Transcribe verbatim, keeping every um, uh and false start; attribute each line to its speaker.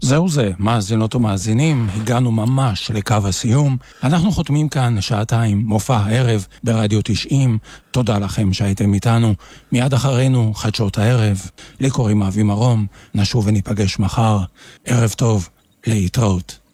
Speaker 1: זהו זה, מאזינות ומאזינים, הגענו ממש לקו הסיום. אנחנו חותמים כאן שעתיים מופע הערב ברדיו תשעים. תודה לכם שהייתם איתנו. מיד אחרינו חדשות הערב. לי קוראים אבי מרום, נשוב וניפגש מחר. ערב טוב, להתראות.